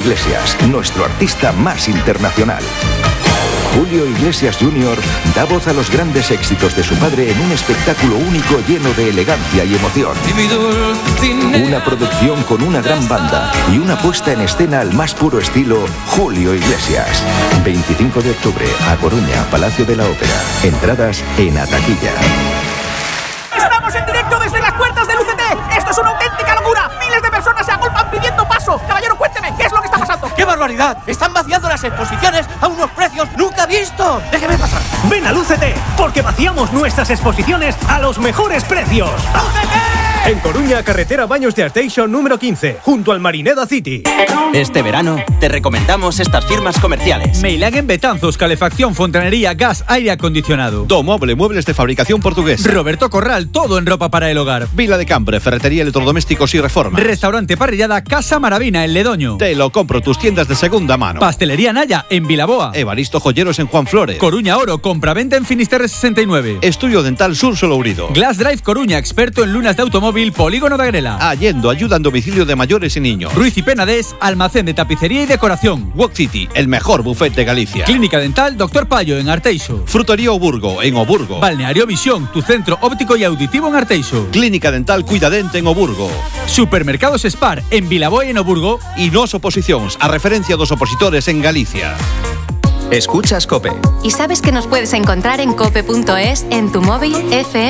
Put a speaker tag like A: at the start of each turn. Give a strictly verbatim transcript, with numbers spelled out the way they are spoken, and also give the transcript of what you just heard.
A: Iglesias, nuestro artista más internacional. Julio Iglesias junior da voz a los grandes éxitos de su padre en un espectáculo único lleno de elegancia y emoción. Una producción con una gran banda y una puesta en escena al más puro estilo Julio Iglesias. veinticinco de octubre, A Coruña, Palacio de la Ópera. Entradas en Ataquilla.
B: ¡Estamos en directo desde las puertas del U C T! ¡Esto es una auténtica locura! ¡Miles de personas se agolpan pidiendo paso! Caballero, cuénteme, ¿qué es lo que está pasando?
C: ¡Qué barbaridad! ¡Están vaciando las exposiciones a unos precios nunca vistos! ¡Déjeme pasar!
D: Ven al U C T, porque vaciamos nuestras exposiciones a los mejores precios. ¡U C T! En Coruña, carretera Baños de Arteixo número quince, junto al Marineda City.
E: Este verano te recomendamos estas firmas comerciales:
F: Meilagen Betanzos, calefacción, fontanería, gas, aire acondicionado.
G: Domoble, muebles de fabricación portuguesa.
F: Roberto Corral, todo en ropa para el hogar.
G: Vila de Cambre, ferretería, electrodomésticos y reformas.
F: Restaurante parrillada Casa Maravina en Ledoño.
G: Te lo compro, tus tiendas de segunda mano.
F: Pastelería Naya en Vilaboa.
G: Evaristo Joyeros en Juan Flores.
F: Coruña Oro, compraventa en Finisterre sesenta y nueve.
G: Estudio Dental Sur Solourido.
F: Glass Drive Coruña, experto en lunas de automóvil, Polígono de Agrela.
G: Allendo, ayuda en domicilio de mayores y niños.
F: Ruiz y Penades, almacén de tapicería y decoración.
G: Walk City, el mejor buffet de Galicia.
F: Clínica Dental Doctor Payo en Arteixo.
G: Frutería Oburgo en Oburgo.
F: Balneario Visión, tu centro óptico y auditivo en Arteixo.
G: Clínica Dental Cuidadente en Oburgo.
F: Supermercados Spar en Vilaboa y en Oburgo.
G: Y Nos Oposicións, a referencia dos opositores en Galicia.
H: Escuchas COPE.
I: ¿Y sabes que nos puedes encontrar en cope punto es, en tu móvil, F M